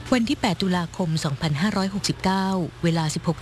วันที่ 8 ตุลาคม 2569 เวลา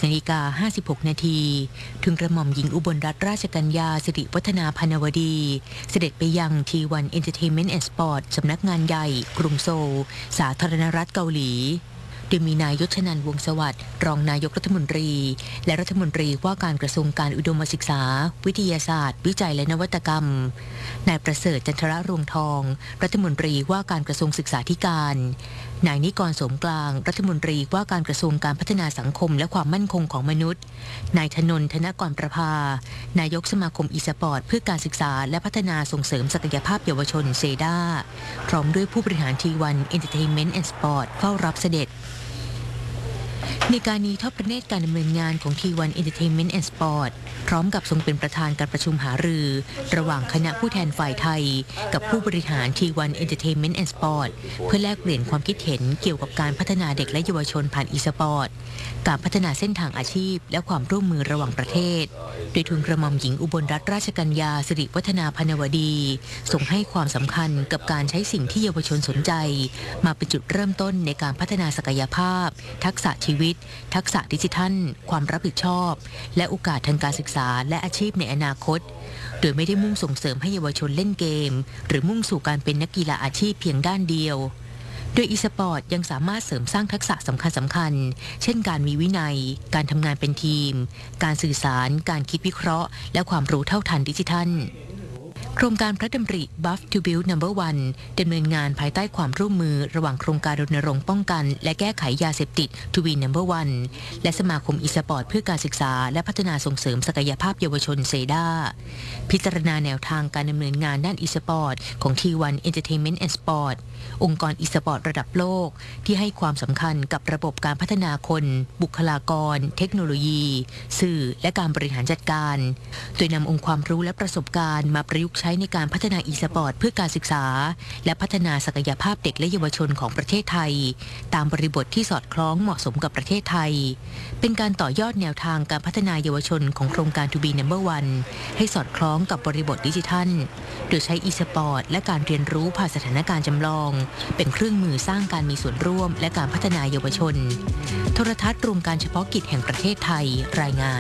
16:56 นาทีถึงกระหม่อมหญิงอุบลรัตนราชกัญญาสิริวัฒนาพนวดี เสด็จไปยัง T1 Entertainment and Sport สำนักงานใหญ่ กรุงโซล สาธารณรัฐเกาหลีโดยมีนายยศนันท์วงศ์สวัสดิ์รองนายกรัฐมนตรีและรัฐมนตรีว่าการกระทรวงการอุดมศึกษาวิทยาศาสตร์วิจัยและนวัตกรรมนายประเสริฐจันทรรวงทองรัฐมนตรีว่าการกระทรวงศึกษาธิการนายนิกรสมกลางรัฐมนตรีว่าการกระทรวงการพัฒนาสังคมและความมั่นคงของมนุษย์นายธนนท์ธนกรประภานายกสมาคมอีสปอร์ตเพื่อการศึกษาและพัฒนาส่งเสริมศักยภาพเยาวชนเซด้าพร้อมด้วยผู้บริหาร T1 Entertainment and Sport เฝ้ารับเสด็จในการนี้ทอดพระเนตรการดำเนินงานของ T1 Entertainment and Sport พร้อมกับทรงเป็นประธานการประชุมหารือระหว่างคณะผู้แทนฝ่ายไทยกับผู้บริหาร T1 Entertainment and Sport เพื่อแลกเปลี่ยนความคิดเห็นเกี่ยวกับการพัฒนาเด็กและเยาวชนผ่านอีสปอร์ตการพัฒนาเส้นทางอาชีพและความร่วมมือระหว่างประเทศโดยทูลกระหม่อมหญิงอุบลรัตนราชกัญญาสิริวัฒนาพนวดีทรงให้ความสำคัญกับการใช้สิ่งที่เยาวชนสนใจมาเป็นจุดเริ่มต้นในการพัฒนาศักยภาพทักษะชีวิตทักษะดิจิทัลความรับผิดชอบและโอกาสทางการศึกษาและอาชีพในอนาคตโดยไม่ได้มุ่งส่งเสริมให้เยาวชนเล่นเกมหรือมุ่งสู่การเป็นนักกีฬาอาชีพเพียงด้านเดียวโดยอีสปอร์ตยังสามารถเสริมสร้างทักษะสำคัญเช่นการมีวินัยการทำงานเป็นทีมการสื่อสารการคิดวิเคราะห์และความรู้เท่าทันดิจิทัลโครงการพระดำริ Buff to Build No.1 ดำเนินงานภายใต้ความร่วมมือระหว่างโครงการรณรงค์ป้องกันและแก้ไขยาเสพติด To Be No.1 และสมาคมอีสปอร์ตเพื่อการศึกษาและพัฒนาส่งเสริมศักยภาพเยาวชนเซด้าพิจารณาแนวทางการดำเนินงานด้านอีสปอร์ตของ T1 Entertainment and Sport องค์กรอีสปอร์ตระดับโลกที่ให้ความสำคัญกับระบบการพัฒนาคนบุคลากรเทคโนโลยีสื่อและการบริหารจัดการโดยนำองค์ความรู้และประสบการณ์มาประยุกต์ใช้ในการพัฒนาอีสปอร์ตเพื่อการศึกษาและพัฒนาศักยภาพเด็กและเยาวชนของประเทศไทยตามบริบทที่สอดคล้องเหมาะสมกับประเทศไทยเป็นการต่อยอดแนวทางการพัฒนาเยาวชนของโครงการ To Be No.1 ให้สอดคล้องกับบริบทดิจิทัลโดยใช้อีสปอร์ตและการเรียนรู้ผ่านสถานการณ์จำลองเป็นเครื่องมือสร้างการมีส่วนร่วมและการพัฒนาเยาวชนโทรทัศน์รวมการเฉพาะกิจแห่งประเทศไทยรายงาน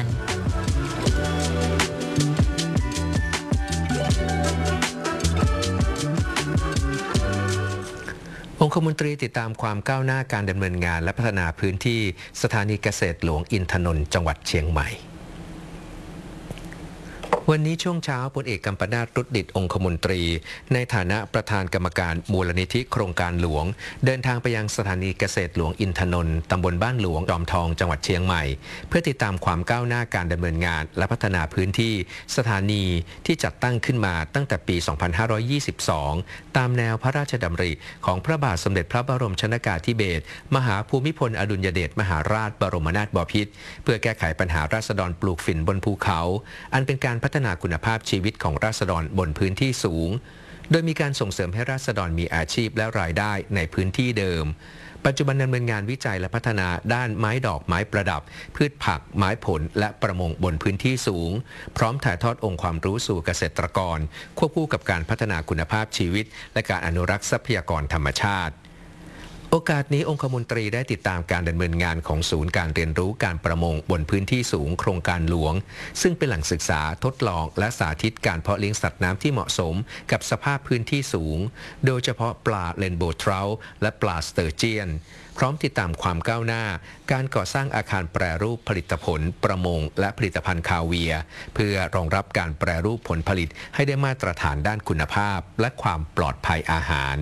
องคมนตรีติดตามความก้าวหน้าการดำเนินงานและพัฒนาพื้นที่สถานีเกษตรหลวงอินทนนท์จังหวัดเชียงใหม่วันนี้ช่วงเช้าพลเอกกัมปนาท รุดดิษฐ์องคมนตรีในฐานะประธานกรรมการมูลนิธิโครงการหลวงเดินทางไปยังสถานีเกษตรหลวงอินทนนท์ตำบลบ้านหลวงจอมทองจังหวัดเชียงใหม่เพื่อติดตามความก้าวหน้าการดำเนินงานและพัฒนาพื้นที่สถานีที่จัดตั้งขึ้นมาตั้งแต่ปี 2522 ตามแนวพระราชดำริของพระบาทสมเด็จพระบรมชนกาธิเบศรมหาภูมิพลอดุลยเดชมหาราชบรมนาถบพิตรเพื่อแก้ไขปัญหาราษฎรปลูกฝิ่นบนภูเขาอันเป็นการพัฒนาคุณภาพชีวิตของราษฎรบนพื้นที่สูงโดยมีการส่งเสริมให้ราษฎรมีอาชีพและรายได้ในพื้นที่เดิมปัจจุบันดำเนินงานวิจัยและพัฒนาด้านไม้ดอกไม้ประดับพืชผักไม้ผลและประมงบนพื้นที่สูงพร้อมถ่ายทอดองค์ความรู้สู่เกษตรกรควบคู่กับการพัฒนาคุณภาพชีวิตและการอนุรักษ์ทรัพยากรธรรมชาติโอกาสนี้องคมนตรีได้ติดตามการดำเนินงานของศูนย์การเรียนรู้การประมงบนพื้นที่สูงโครงการหลวงซึ่งเป็นแหล่งศึกษาทดลองและสาธิตการเพาะเลี้ยงสัตว์น้ำที่เหมาะสมกับสภาพพื้นที่สูงโดยเฉพาะปลาเรนโบว์ทราท์และปลาสเตอร์เจียนพร้อมติดตามความก้าวหน้าการก่อสร้างอาคารแปรรูปผลิตผลประมงและผลิตภัณฑ์คาเวียร์เพื่อรองรับการแปรรูปผลผลิตให้ได้มาตรฐานด้านคุณภาพและความปลอดภัยอาหาร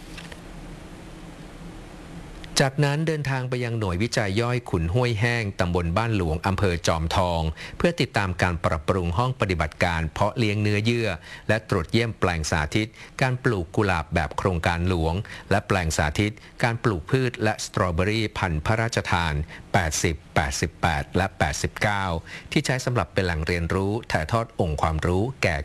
จากนั้นเดินทางไปยังหน่วยวิจัยย่อยขุนห้วยแห้งตำบลบ้านหลวงอำเภอจอมทองเพื่อติดตามการปรับปรุงห้องปฏิบัติการเพาะเลี้ยงเนื้อเยื่อและตรวจเยี่ยมแปลงสาธิตการปลูกกุหลาบแบบโครงการหลวงและแปลงสาธิตการปลูกพืชและสตรอเบอรี่พันธุ์พระราชทาน80 88และ89ที่ใช้สำหรับเป็นแหล่งเรียนรู้ถ่ายทอดองค์ความรู้แก่